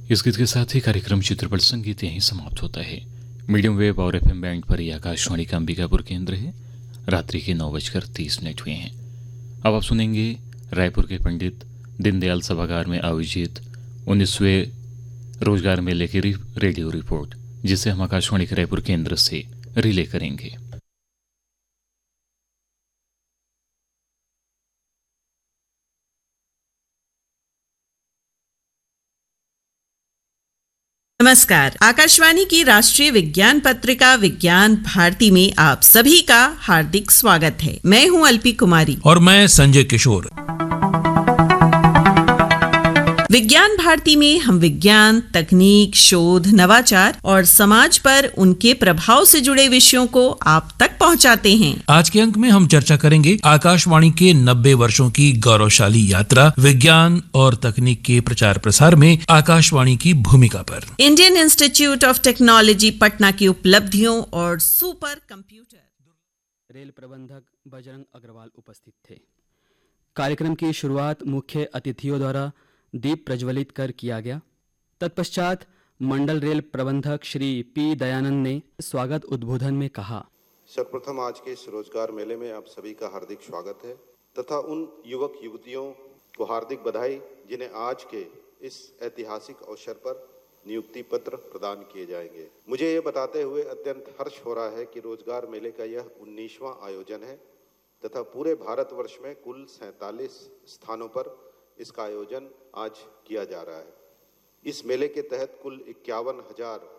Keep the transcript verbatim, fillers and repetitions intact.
इस गीत के साथ ही कार्यक्रम चित्रपट संगीत यहीं समाप्त होता है। मीडियम वेव और एफएम बैंड पर ही आकाशवाणी का अंबिकापुर केंद्र है। रात्रि के नौ बजकर तीस मिनट हुए हैं। अब आप सुनेंगे रायपुर के पंडित दीनदयाल सभागार में आयोजित उन्नीसवें रोजगार मेले की रेडियो रिपोर्ट, जिसे हम आकाशवाणी के रायपुर केंद्र से रिले करेंगे। नमस्कार। आकाशवाणी की राष्ट्रीय विज्ञान पत्रिका विज्ञान भारती में आप सभी का हार्दिक स्वागत है। मैं हूं अल्पी कुमारी और मैं संजय किशोर। विज्ञान भारती में हम विज्ञान, तकनीक, शोध, नवाचार और समाज पर उनके प्रभाव से जुड़े विषयों को आप तक पहुंचाते हैं। आज के अंक में हम चर्चा करेंगे आकाशवाणी के नब्बे वर्षों की गौरवशाली यात्रा, विज्ञान और तकनीक के प्रचार प्रसार में आकाशवाणी की भूमिका पर। Indian institute of technology Patna की उपलब्धियों और सुपर कंप्यूटर। रेल प्रबंधक बजरंग अग्रवाल उपस्थित थे। कार्यक्रम की शुरुआत मुख्य अतिथियों द्वारा दीप प्रज्वलित कर किया गया। तत्पश्चात मंडल रेल प्रबंधक श्री पी दयानंद ने स्वागत उद्बोधन में कहा, सर्वप्रथम आज के इस रोजगार मेले में आप सभी का हार्दिक स्वागत है तथा उन युवक युवतियों को हार्दिक बधाई जिन्हें आज के इस ऐतिहासिक अवसर पर नियुक्ति पत्र प्रदान किए जाएंगे। मुझे ये बताते हुए अत्यंत हर्ष हो रहा है कि रोजगार मेले का यह उन्नीसवां आयोजन है तथा पूरे भारतवर्ष में कुल सैंतालीस स्थानों पर इसका आयोजन आज किया जा रहा है। इस मेले के तहत कुल इक्यावन हजार